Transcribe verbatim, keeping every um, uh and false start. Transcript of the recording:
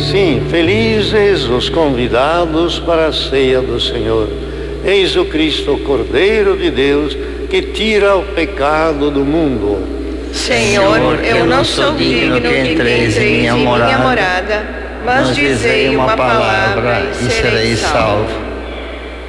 Sim, felizes os convidados para a ceia do Senhor. Eis o Cristo, o Cordeiro de Deus, que tira o pecado do mundo. Senhor, eu não sou digno que entreis em minha morada, mas dizei uma palavra e serei salvo.